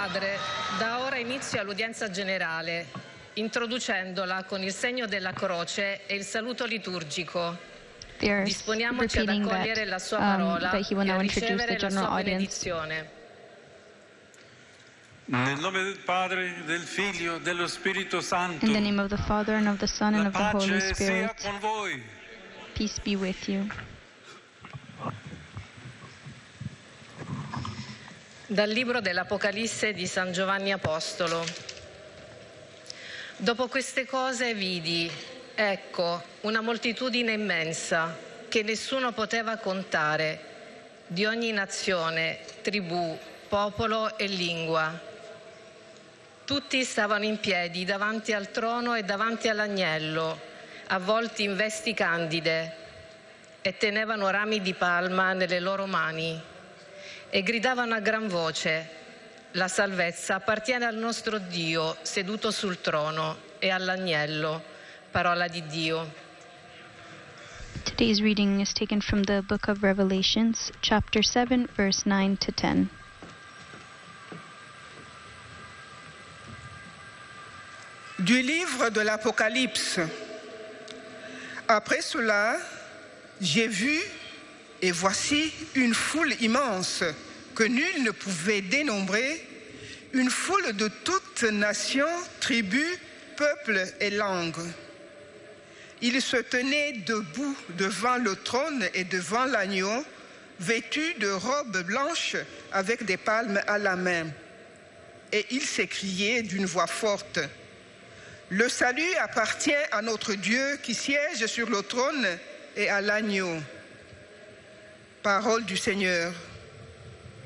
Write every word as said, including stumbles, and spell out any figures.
Padre dà ora inizio all'udienza generale, introducendola con il segno della croce e il saluto liturgico. Disponiamoci ad accogliere la sua parola um, that he will e a now introduce ricevere the la general sua audience. benedizione. Nel nome del Padre, del Figlio, dello Spirito Santo. In the name of the Father, and of the Son, and La of the Holy pace Spirit. sia con voi. Peace be with you. Dal libro dell'Apocalisse di San Giovanni Apostolo. Dopo queste cose vidi, ecco, una moltitudine immensa che nessuno poteva contare, di ogni nazione, tribù, popolo e lingua. Tutti stavano in piedi davanti al trono e davanti all'agnello, avvolti in vesti candide, e tenevano rami di palma nelle loro mani. E gridavano a gran voce: la salvezza appartiene al nostro Dio seduto sul trono e all'agnello. Parola di Dio. Today's reading is taken from the book of Revelations, chapter seven, verse nine to ten. Du livre de l'Apocalypse. Après cela, j'ai vu, et voici une foule immense que nul ne pouvait dénombrer, une foule de toutes nations, tribus, peuples et langues. Ils se tenaient debout devant le trône et devant l'agneau, vêtus de robes blanches avec des palmes à la main. Et ils s'écriaient d'une voix forte: le salut appartient à notre Dieu qui siège sur le trône et à l'agneau. Parole du Seigneur.